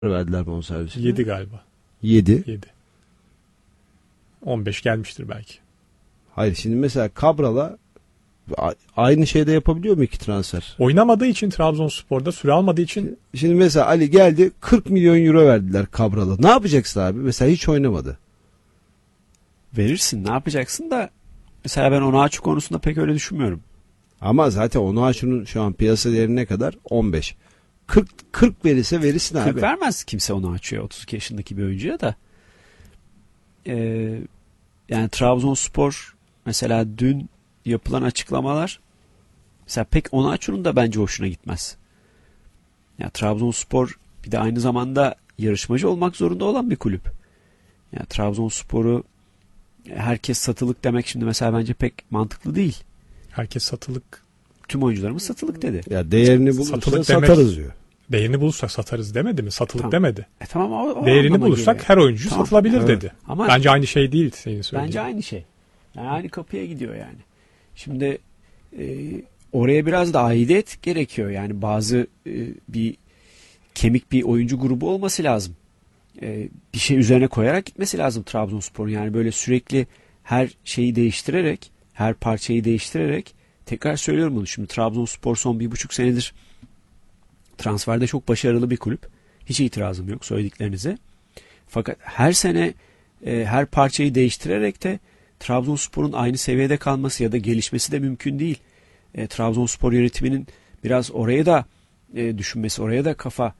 verdiler bonservisine? 7 galiba. 7. 7. 15 gelmiştir belki. Hayır, şimdi mesela Cabral'a aynı şeyde yapabiliyor mu iki transfer? Oynamadığı için Trabzonspor'da süre almadığı için. Şimdi mesela Ali geldi, 40 milyon euro verdiler Cabral'a. Ne yapacaksın abi? Mesela hiç oynamadı. Verirsin, ne yapacaksın da mesela ben Onuachu konusunda pek öyle düşünmüyorum. Ama zaten Onuachu'nun şu an piyasa değeri ne kadar? 15. 40 verirse verirsin abi. 40 vermez kimse Onuachu'ya, 32 yaşındaki bir oyuncuya da. Yani Trabzonspor mesela dün yapılan açıklamalar mesela pek Onuachu'nun da bence hoşuna gitmez. Yani Trabzonspor bir de aynı zamanda yarışmacı olmak zorunda olan bir kulüp. Yani Trabzonspor'u herkes satılık demek şimdi mesela bence pek mantıklı değil. Herkes satılık. Tüm oyuncularımız satılık dedi. Ya değerini bulursa Satılık satarız demek, diyor. Değerini bulursak satarız demedi mi? Satılık Tamam. demedi. Tamam, o değerini bulursak geliyor. her oyuncu Tamam. satılabilir Evet. dedi. Ama bence aynı şey değil senin söylediğin. bence aynı şey. Yani aynı kapıya gidiyor yani. Şimdi oraya biraz da aidiyet gerekiyor. Yani bazı bir kemik bir oyuncu grubu olması lazım. Bir şey üzerine koyarak gitmesi lazım Trabzonspor'un. Yani böyle sürekli her şeyi değiştirerek, her parçayı değiştirerek, tekrar söylüyorum bunu. Şimdi Trabzonspor son 1,5 senedir transferde çok başarılı bir kulüp. Hiç itirazım yok söylediklerinize. Fakat her sene her parçayı değiştirerek de Trabzonspor'un aynı seviyede kalması ya da gelişmesi de mümkün değil. Trabzonspor yönetiminin biraz oraya da düşünmesi, oraya da kafa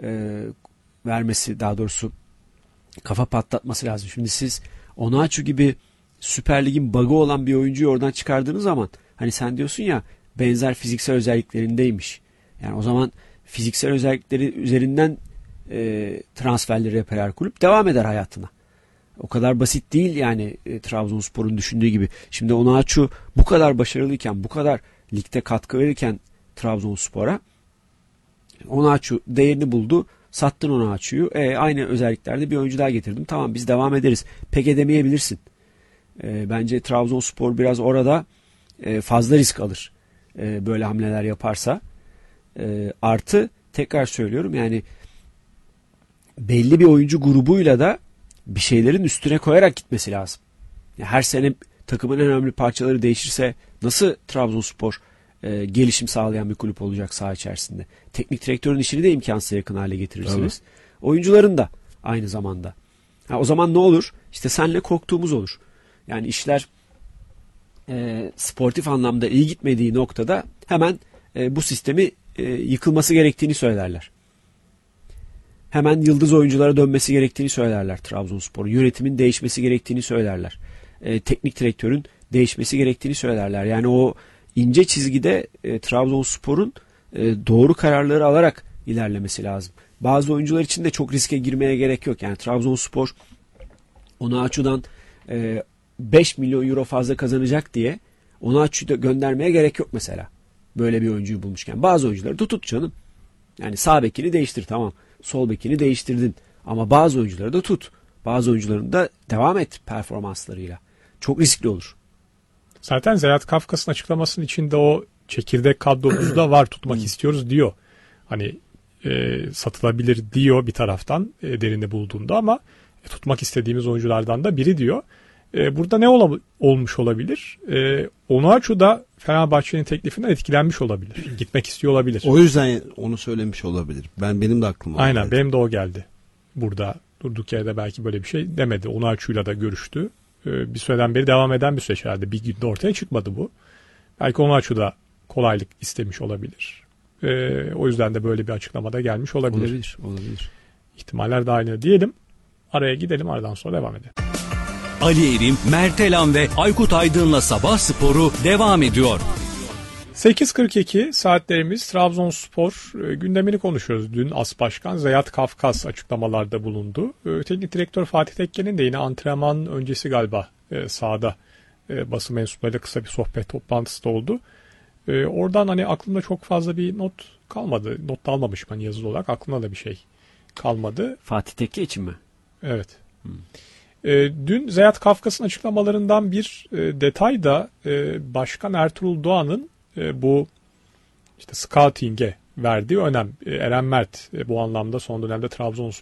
vermesi, daha doğrusu kafa patlatması lazım. Şimdi siz Onuachu gibi Süper Lig'in bug'ı olan bir oyuncuyu oradan çıkardığınız zaman, hani sen diyorsun ya, benzer fiziksel özelliklerindeymiş. Yani o zaman fiziksel özellikleri üzerinden transferleri yapar her kulüp, devam eder hayatına. O kadar basit değil yani Trabzonspor'un düşündüğü gibi. Şimdi Onuachu bu kadar başarılıyken, bu kadar ligde katkı verirken Trabzonspor'a, Onuachu değerini buldu. Sattın Onuachu'yu. Aynı özelliklerde bir oyuncu daha getirdim. Tamam, biz devam ederiz. Pek edemeyebilirsin. Bence Trabzonspor biraz orada fazla risk alır. Böyle hamleler yaparsa. Artı tekrar söylüyorum, yani belli bir oyuncu grubuyla da bir şeylerin üstüne koyarak gitmesi lazım. Yani her sene takımın en önemli parçaları değişirse nasıl Trabzonspor gelişim sağlayan bir kulüp olacak saha içerisinde? Teknik direktörün işini de imkansıza yakın hale getirirsiniz. Evet. Oyuncuların da aynı zamanda. O zaman ne olur? İşte senle korktuğumuz olur. Yani işler sportif anlamda iyi gitmediği noktada hemen bu sistemi yıkılması gerektiğini söylerler. Hemen yıldız oyunculara dönmesi gerektiğini söylerler Trabzonspor'un. Yönetimin değişmesi gerektiğini söylerler. Teknik direktörün değişmesi gerektiğini söylerler. Yani o ince çizgide Trabzonspor'un doğru kararları alarak ilerlemesi lazım. Bazı oyuncular için de çok riske girmeye gerek yok. Yani Trabzonspor Onuachu'dan 5 milyon euro fazla kazanacak diye Onuachu'yu da göndermeye gerek yok mesela. Böyle bir oyuncuyu bulmuşken. Bazı oyuncuları tut canım. Yani sağ bekini değiştir, tamam. Sol bekini değiştirdin. Ama bazı oyuncuları da tut. Bazı oyuncuların da devam et performanslarıyla. Çok riskli olur. Zaten Zeyat Kafkas'ın açıklamasının içinde o çekirdek kadromuzda var, tutmak istiyoruz diyor. Hani satılabilir diyor bir taraftan derinde bulduğunda, ama tutmak istediğimiz oyunculardan da biri diyor. Burada ne olmuş olabilir? Onuachu da Fenerbahçe'nin teklifinden etkilenmiş olabilir. Gitmek istiyor olabilir. O yüzden onu söylemiş olabilir. Benim de aklıma aynen geldi. Benim de o geldi. Burada durduk yerde belki böyle bir şey demedi. Onuachu'yla da görüştü. Bir süreden beri devam eden bir süreç herhalde. Bir günde ortaya çıkmadı bu. Belki Onuachu da kolaylık istemiş olabilir. O yüzden de böyle bir açıklamada gelmiş olabilir. Olabilir. İhtimaller de aynı diyelim. Araya gidelim, aradan sonra devam edelim. Ali Erim, Mert Elan ve Aykut Aydın'la Sabah Sporu devam ediyor. 8.42 saatlerimiz. Trabzonspor gündemini konuşuyoruz. Dün As Başkan Zeyat Kafkas açıklamalarda bulundu. Teknik direktör Fatih Tekke'nin de yine antrenman öncesi galiba sahada basın mensuplarıyla kısa bir sohbet toplantısı da oldu. Oradan hani aklımda çok fazla bir not kalmadı. Not da almamışım hani yazılı olarak. Aklımda da bir şey kalmadı. Fatih Tekke için mi? Evet. Dün Zeyat Kafkas'ın açıklamalarından bir detay da Başkan Ertuğrul Doğan'ın bu işte scouting'e verdiği önem. Eren Mert bu anlamda son dönemde Trabzonspor